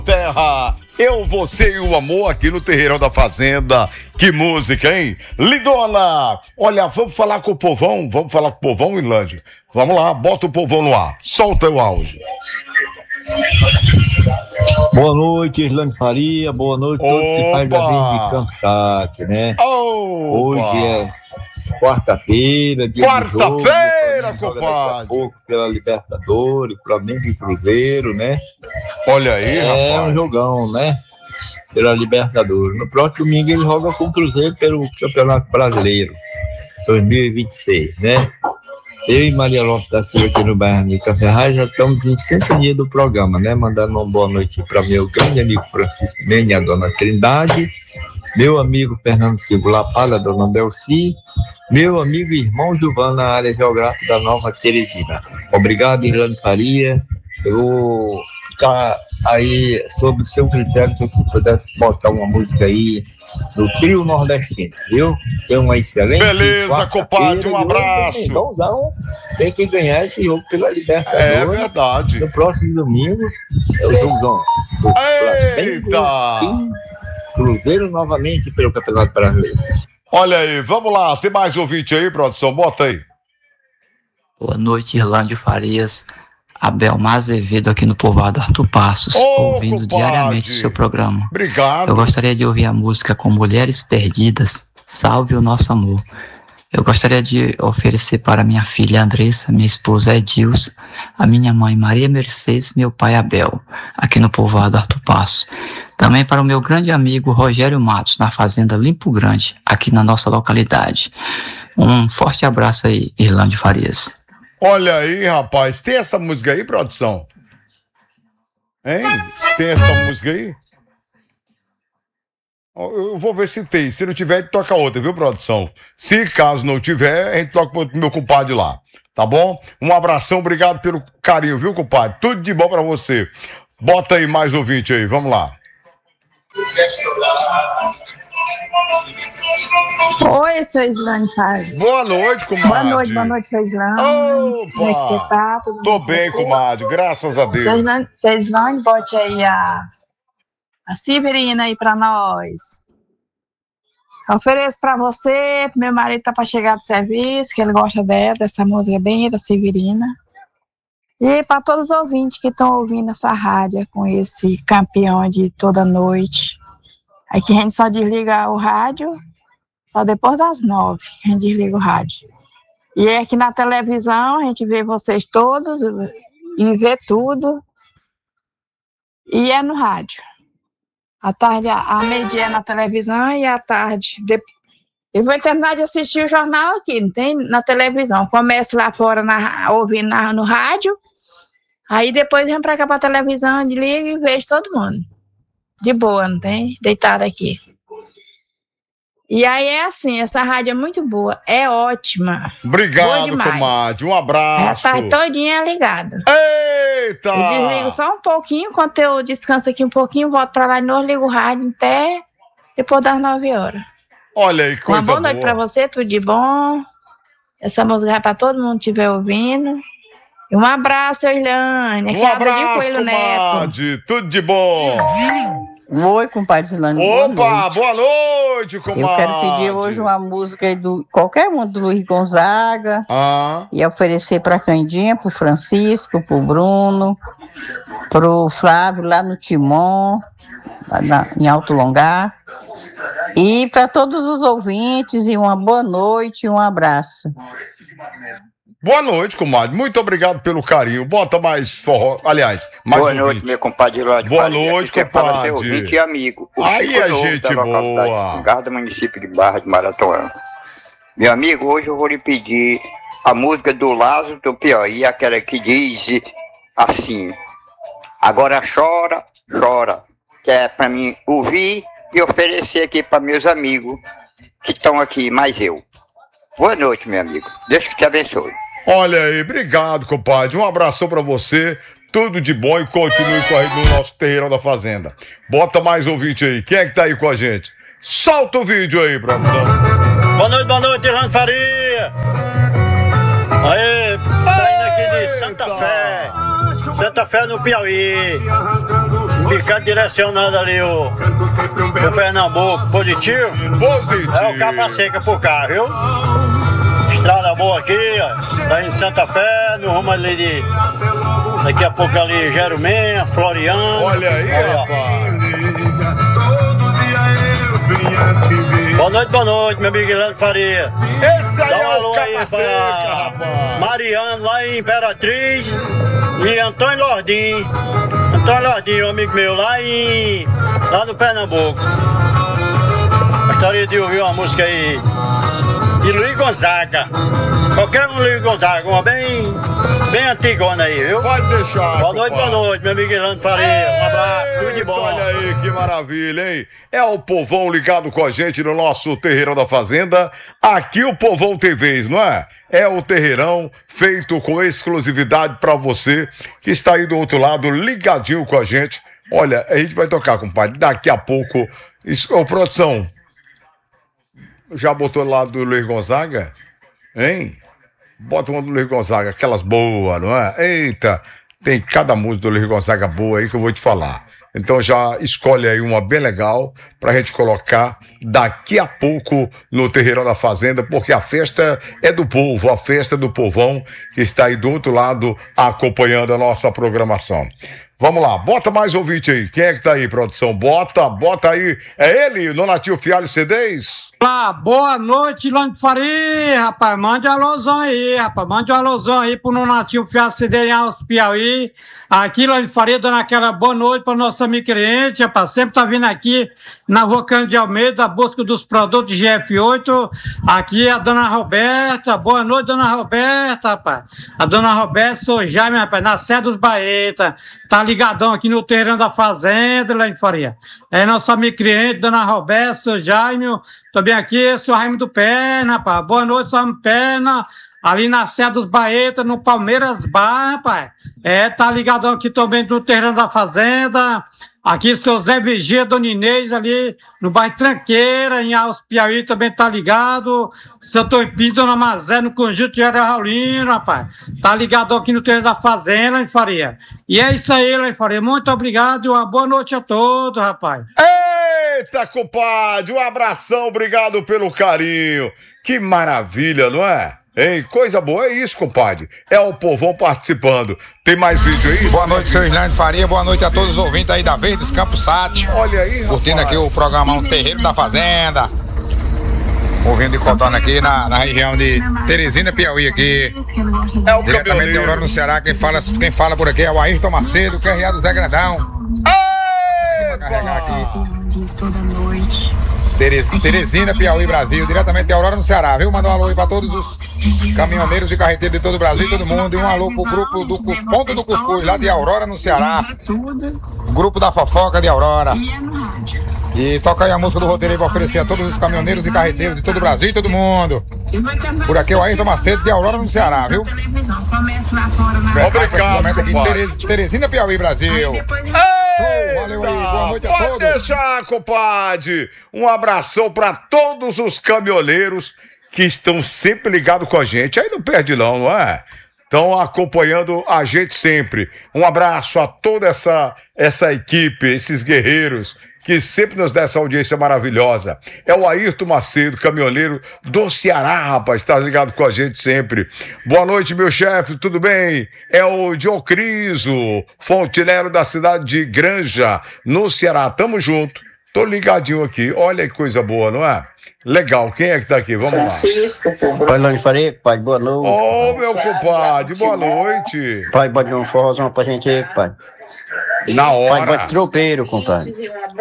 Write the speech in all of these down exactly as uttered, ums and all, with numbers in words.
Terra, eu, você e o amor aqui no Terreirão da Fazenda. Que música, hein? Lidona, olha, vamos falar com o povão, vamos falar com o povão, Irlande. Vamos lá, bota o povão no ar, solta o áudio. Boa noite, Irlande Faria, boa noite a todos que fazem da vida de Campo Chat, né? Opa. Hoje é quarta-feira, dia Quarta-feira, de jogo, compadre! Daqui a pouco pela Libertadores, Flamengo e Cruzeiro, né? Olha aí, é rapaz. É um jogão, né? Pela Libertadores. No próximo domingo ele joga com o Cruzeiro pelo Campeonato Brasileiro dois mil e vinte e seis, né? Eu e Maria Lopes da Silva aqui no bairro de Ferraz já estamos em sintonia do programa, né? Mandando uma boa noite para meu grande amigo Francisco Mene, a dona Trindade, meu amigo Fernando Silva Lapada, a dona Belci, meu amigo e irmão Gilvan na área geográfica da Nova Teresina. Obrigado, Irlande Faria. Eu vou ficar aí sob o seu critério, se você pudesse botar uma música aí do trio nordestino, viu? Tem uma excelente. Beleza, compadre, um abraço. Então, tem que ganhar esse jogo pela Libertadores. É verdade. No próximo domingo é o jogão. Eita! Cruzeiro novamente pelo Campeonato Brasileiro. Olha aí, vamos lá, tem mais ouvinte aí, produção, bota aí. Boa noite, Irlande Farias. Abel Mazevedo aqui no povoado Arthur Passos, Ô, ouvindo compadre, diariamente o seu programa. Obrigado. Eu gostaria de ouvir a música com Mulheres Perdidas, Salve o Nosso Amor. Eu gostaria de oferecer para minha filha Andressa, minha esposa Edilson, a minha mãe Maria Mercedes, meu pai Abel, aqui no povoado Arthur Passos. Também para o meu grande amigo Rogério Matos, na fazenda Limpo Grande, aqui na nossa localidade. Um forte abraço aí, Irlande Farias. Olha aí, rapaz, tem essa música aí, produção? Hein? Tem essa música aí? Eu vou ver se tem. Se não tiver, a gente toca outra, viu, produção? Se caso não tiver, a gente toca pro meu compadre lá. Tá bom? Um abração, obrigado pelo carinho, viu, compadre? Tudo de bom pra você. Bota aí mais ouvinte aí, vamos lá. Oi, seu Islane Fábio. Boa noite, comadre. Boa noite, boa noite, seu Islane. Opa! Como é que você tá? Tudo Tô bem, bem, comadre, graças a Deus. Seu Islane, seu Islane, bote aí a, a Severina aí pra nós. Eu ofereço pra você, meu marido tá pra chegar do serviço, que ele gosta dela, dessa música bem da Severina. E para todos os ouvintes que estão ouvindo essa rádio com esse campeão de toda noite. Aqui a gente só desliga o rádio só depois das nove, que a gente desliga o rádio. E aqui na televisão a gente vê vocês todos e vê tudo. E é no rádio. À tarde, à meio-dia é na televisão e à tarde. De... Eu vou terminar de assistir o jornal aqui, não tem na televisão. Começo lá fora na, ouvindo na, no rádio. Aí depois vem pra cá pra televisão, desliga e vejo todo mundo. De boa, não tem? Deitado aqui. E aí é assim, essa rádio é muito boa, é ótima. Obrigado, comadre, um abraço. Já tá todinha ligada. Eita! Eu desligo só um pouquinho, enquanto eu descanso aqui um pouquinho, volto pra lá de novo, ligo o rádio até depois das nove horas. Olha aí, coisa boa. Uma boa noite pra você, tudo de bom. Essa música vai pra todo mundo que estiver ouvindo. E um abraço, Irlane. Um abraço, comadre. Tudo de bom. Oi, compadre Irlane. Opa, boa noite, boa noite, comadre. Eu quero pedir hoje uma música aí do qualquer um do Luiz Gonzaga. Ah. E oferecer pra Candinha, pro Francisco, pro Bruno, pro Flávio lá no Timon, lá na, em Alto Longar. E para todos os ouvintes, e uma boa noite e um abraço. Boa noite, comadre. Muito obrigado pelo carinho. Bota mais forró. Aliás, mais boa ouvinte. noite, meu compadre Lódio. Boa noite, compadre. Fala seu ouvinte e amigo. O aí é gente da boa. Espingarda, município de Barra de Maratuana. Meu amigo, hoje eu vou lhe pedir a música do Lázaro do Piauí, aquela que diz assim: agora chora, chora, que é para mim ouvir e oferecer aqui para meus amigos que estão aqui, mais eu. Boa noite, meu amigo. Deus que te abençoe. Olha aí, obrigado, compadre. Um abração pra você, tudo de bom e continue correndo no nosso Terreirão da Fazenda. Bota mais ouvinte aí. Quem é que tá aí com a gente? Solta o vídeo aí, produção. Boa noite, boa noite, Irlande Faria. Aí, saindo aqui de Santa Fé. Santa Fé no Piauí. Ficar direcionando ali o, o Pernambuco positivo. Positivo. É o capa seca por cá, viu? Estrada boa aqui, ó. Tá em Santa Fé, no rumo ali de. Daqui a pouco ali, Jerumém, Floriano. Olha aí, Olha, rapaz. Boa noite, boa noite, meu amigo Guilherme Faria. Esse aí Dá um é o alô aí capa pra seca, rapaz. Mariano, lá em Imperatriz. E Antônio Lordim. Antônio Lordim, um amigo meu, lá em. lá no Pernambuco. Gostaria de ouvir uma música aí de Luiz Gonzaga. Qualquer um Luiz Gonzaga, uma bem, bem antigona aí, viu? Pode deixar. Boa noite, boa compadre. noite, meu amigo Guilherme Faria. Um abraço, tudo de bom. Olha aí que maravilha, hein? É o povão ligado com a gente no nosso Terreirão da Fazenda. Aqui o povão tem vez, não é? É o Terreirão feito com exclusividade pra você que está aí do outro lado ligadinho com a gente. Olha, a gente vai tocar, compadre, daqui a pouco. Isso, ô, produção, já botou lá do Luiz Gonzaga? Hein? Bota uma do Luiz Gonzaga, aquelas boas, não é? Eita, tem cada música do Luiz Gonzaga boa aí que eu vou te falar. Então já escolhe aí uma bem legal pra gente colocar daqui a pouco no Terreirão da Fazenda, porque a festa é do povo, a festa é do povão que está aí do outro lado acompanhando a nossa programação. Vamos lá, bota mais ouvinte aí. Quem é que tá aí, produção? Bota, bota aí. É ele, Nonatinho Fialho C Ds? Olá, boa noite, Lânio Faria, rapaz, mande um alôzão aí, rapaz, mande um alôzão aí pro Nonatinho Fialho C D em Alves Piauí, aqui, Lânio Faria, dando aquela boa noite para nosso amigo cliente, rapaz, sempre tá vindo aqui na Rua Cândido de Almeida, a busca dos produtos G F oito, aqui a dona Roberta, boa noite, dona Roberta, rapaz, a dona Roberta, sou Jaime, rapaz, na Sé dos Baeta, tá ligadão aqui no Terreirão da Fazenda, Lânio Faria, é nosso amigo cliente, dona Roberta, sou Jaime, tô bem aqui, sou Raimundo Perna, rapaz. Boa noite, sou Raimundo Perna. Ali na Serra dos Baetas, no Palmeiras Bar, rapaz. É, tá ligadão aqui também no Terreirão da Fazenda. Aqui, seu Zé Vigia, Dona Inês, ali no bairro Tranqueira, em Alves Piauí, também tá ligado. Seu Toipinho, Dona Mazé, no Conjunto de Raulino, rapaz. Tá ligado aqui no Terreiro da Fazenda, hein, Faria? E é isso aí, hein, Faria. Muito obrigado e uma boa noite a todos, rapaz. Eita, compadre, um abração, obrigado pelo carinho. Que maravilha, não é? Hein? Coisa boa, é isso, compadre. É o povão participando. Tem mais vídeo aí? Boa noite, seu Islândio Faria. Boa noite a todos os ouvintes aí da Verdes Campos Sat. Olha aí, rapaz. Curtindo aqui o programa Um Terreiro da Fazenda. Ouvindo de Codorna aqui na, na região de Teresina, Piauí aqui. É o Diretamente de Aurora, no Ceará. Quem fala, quem fala por aqui é o Ayrton Macedo, que é R A do Zé Grandão. Vou carregar aqui. Toda noite. Teres, Teresina, Piauí, Brasil, diretamente de Aurora, no Ceará, viu? Mandar um alô aí pra todos os caminhoneiros e carreteiros de todo o Brasil, todo mundo. E um alô pro grupo do Cus, Ponto do Cuscuz, lá de Aurora, no Ceará. O grupo da Fofoca de Aurora. E toca aí a música do roteiro aí pra oferecer a todos os caminhoneiros e carreteiros de todo o Brasil e todo mundo. Por aqui é o Ayrton Macedo de Aurora, no Ceará, viu? Obrigado, aqui em compadre. Teres, Teresina, Piauí, Brasil. Valeu aí, boa noite a Pode todos. deixar, compadre. Um abração pra todos os caminhoneiros que estão sempre ligados com a gente. Aí não perde não, não é? Estão acompanhando a gente sempre. Um abraço a toda essa, essa equipe, esses guerreiros que sempre nos dá essa audiência maravilhosa. É o Ayrton Macedo, caminhoneiro do Ceará, rapaz, tá ligado com a gente sempre. Boa noite, meu chefe, tudo bem? É o Diocriso, fontineiro da cidade de Granja, no Ceará. Tamo junto, tô ligadinho aqui. Olha que coisa boa, não é? Legal, quem é que tá aqui? Vamos lá. Pai Lânio Faria, pai, boa noite. Ô, meu compadre, boa noite. Pai, bota um forrozão pra gente aí, pai. Na hora. Pai, bota tropeiro, compadre.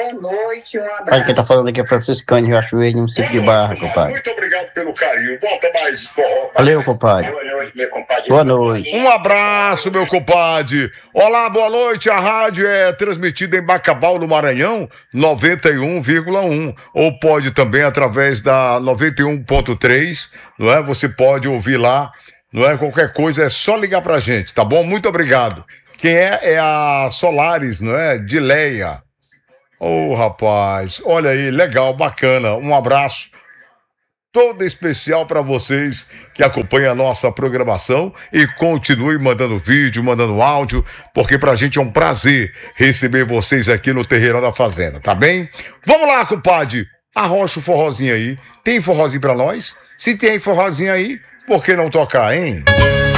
Pai, quem tá falando aqui é Francisco Cândido, Riacho Verde, município de Barra, compadre. Muito obrigado pelo carinho. Bota mais forró. Valeu, compadre. Boa noite. Um abraço, meu compadre. Olá, boa noite. A rádio é transmitida em Bacabal, no Maranhão, noventa e um vírgula um. Ou pode também através da noventa e um ponto três, não é? Você pode ouvir lá, não é? Qualquer coisa é só ligar pra gente, tá bom? Muito obrigado. Quem é? É a Solares, não é? De Leia. Ô, oh, rapaz, olha aí, legal, bacana. Um abraço todo especial para vocês que acompanham a nossa programação e continue mandando vídeo, mandando áudio, porque pra gente é um prazer receber vocês aqui no Terreirão da Fazenda, tá bem? Vamos lá, compadre, arrocha o forrozinho aí. Tem forrozinho pra nós? Se tem forrozinho aí, por que não tocar, hein?